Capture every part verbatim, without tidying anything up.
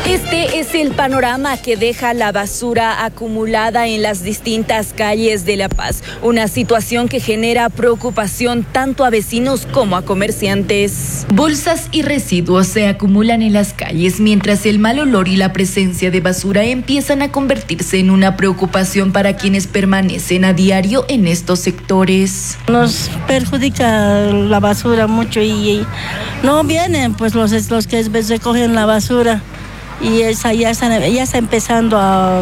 Este es el panorama que deja la basura acumulada en las distintas calles de La Paz, una situación que genera preocupación tanto a vecinos como a comerciantes. Bolsas y residuos se acumulan en las calles, mientras el mal olor y la presencia de basura empiezan a convertirse en una preocupación para quienes permanecen a diario en estos sectores. Nos perjudica la basura mucho y, y no vienen pues los, los que recogen la basura. Y esa ya está, ya está empezando a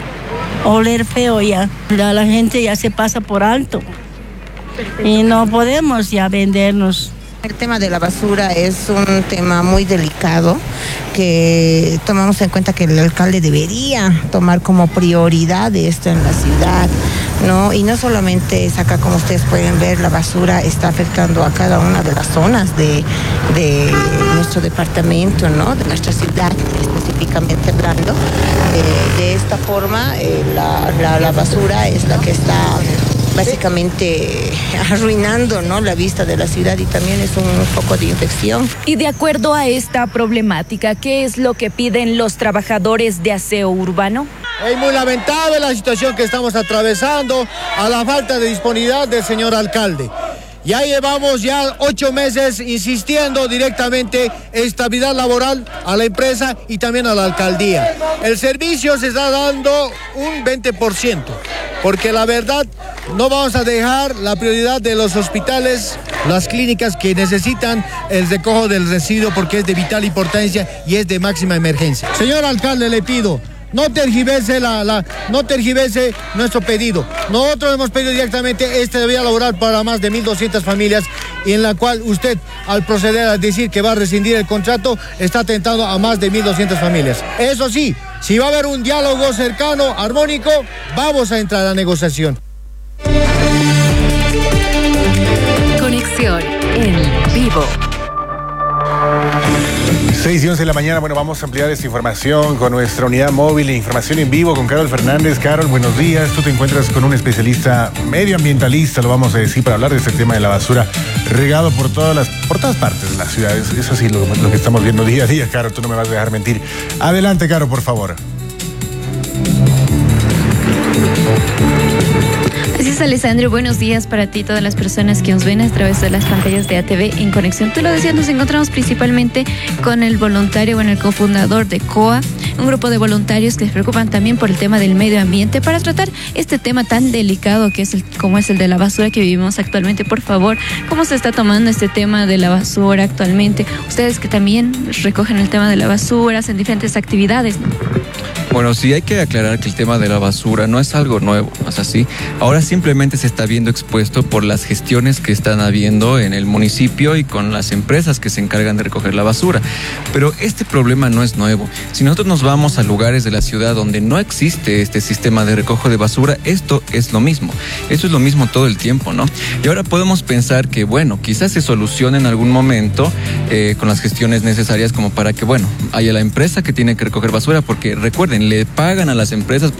oler feo ya. La, la gente ya se pasa por alto. Perfecto. Y no podemos ya vendernos. El tema de la basura es un tema muy delicado que tomamos en cuenta que el alcalde debería tomar como prioridad esto en la ciudad, ¿no? Y no solamente es acá, como ustedes pueden ver, la basura está afectando a cada una de las zonas de, de nuestro departamento, ¿no? De nuestra ciudad, específicamente hablando. Eh, de esta forma, eh, la, la, la basura es la que está básicamente arruinando, ¿no?, la vista de la ciudad y también es un foco de infección. Y de acuerdo a esta problemática, ¿qué es lo que piden los trabajadores de aseo urbano? Es muy lamentable la situación que estamos atravesando a la falta de disponibilidad del señor alcalde. Ya llevamos ya ocho meses insistiendo directamente en estabilidad laboral a la empresa y también a la alcaldía. El servicio se está dando un veinte por ciento, porque la verdad no vamos a dejar la prioridad de los hospitales, las clínicas que necesitan el recojo del residuo porque es de vital importancia y es de máxima emergencia. Señor alcalde, le pido, no tergiverse, la, la, no tergiverse nuestro pedido. Nosotros hemos pedido directamente este vía laboral para más de mil doscientas familias y en la cual usted, al proceder a decir que va a rescindir el contrato, está atentando a más de mil doscientas familias. Eso sí, si va a haber un diálogo cercano, armónico, vamos a entrar a la negociación. Conexión en vivo. seis y once de la mañana, bueno, vamos a ampliar esta información con nuestra unidad móvil e información en vivo con Carol Fernández. Carol, buenos días. Tú te encuentras con un especialista medioambientalista, lo vamos a decir, para hablar de este tema de la basura regado por todas las, por todas partes de las ciudades. Es así lo, lo que estamos viendo día a día, Carol, tú no me vas a dejar mentir. Adelante, Carol, por favor. Así es, Alessandro, buenos días para ti y todas las personas que nos ven a través de las pantallas de A T V en Conexión. Tú lo decías, nos encontramos principalmente con el voluntario, bueno, el cofundador de C O A, un grupo de voluntarios que se preocupan también por el tema del medio ambiente para tratar este tema tan delicado que es el, como es el de la basura que vivimos actualmente. Por favor, ¿cómo se está tomando este tema de la basura actualmente? Ustedes que también recogen el tema de la basura, hacen diferentes actividades, ¿no? Bueno, sí hay que aclarar que el tema de la basura no es algo nuevo, es así. Ahora simplemente se está viendo expuesto por las gestiones que están habiendo en el municipio y con las empresas que se encargan de recoger la basura. Pero este problema no es nuevo. Si nosotros nos vamos a lugares de la ciudad donde no existe este sistema de recojo de basura, esto es lo mismo. Esto es lo mismo todo el tiempo, ¿no? Y ahora podemos pensar que, bueno, quizás se solucione en algún momento eh, con las gestiones necesarias como para que, bueno, haya la empresa que tiene que recoger basura, porque recuerden, le pagan a las empresas